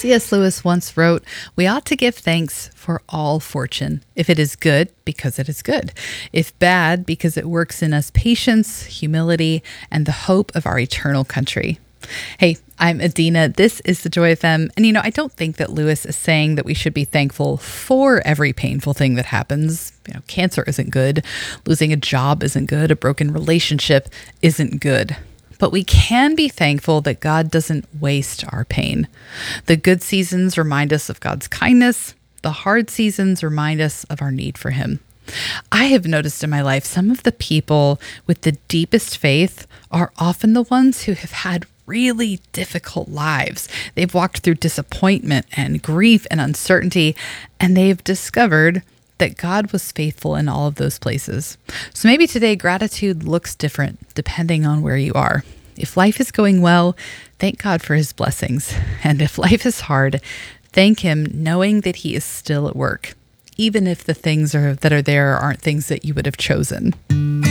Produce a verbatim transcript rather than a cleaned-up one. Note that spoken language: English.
C S. Lewis once wrote, "We ought to give thanks for all fortune, if it is good, because it is good, if bad, because it works in us patience, humility, and the hope of our eternal country." Hey, I'm Adina. This is the Joy F M. And you know, I don't think that Lewis is saying that we should be thankful for every painful thing that happens. You know, cancer isn't good. Losing a job isn't good. A broken relationship isn't good. But we can be thankful that God doesn't waste our pain. The good seasons remind us of God's kindness. The hard seasons remind us of our need for Him. I have noticed in my life some of the people with the deepest faith are often the ones who have had really difficult lives. They've walked through disappointment and grief and uncertainty, and they've discovered that God was faithful in all of those places. So maybe today gratitude looks different depending on where you are. If life is going well, thank God for His blessings. And if life is hard, thank Him knowing that He is still at work, even if the things are, that are there aren't things that you would have chosen.